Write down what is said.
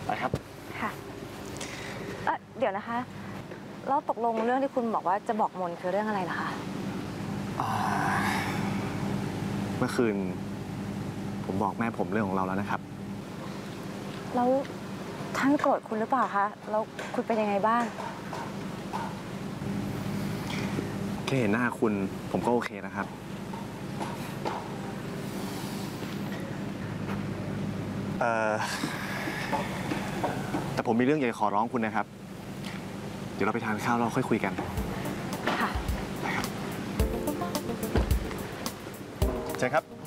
ไปครับค่ะเดี๋ยวนะคะแล้วตกลงเรื่องที่คุณบอกว่าจะบอกมนคือเรื่องอะไรล่ะคะเมื่อคืนผมบอกแม่ผมเรื่องของเราแล้วนะครับแล้วท่านโกรธคุณหรือเปล่าคะแล้วคุณเป็นยังไงบ้างแค่เห็นหน้าคุณผมก็โอเคนะครับแต่ผมมีเรื่องอยากขอร้องคุณนะครับเดี๋ยวเราไปทานข้าวแล้วค่อยคุยกันค่ะไปครับเชิญครับ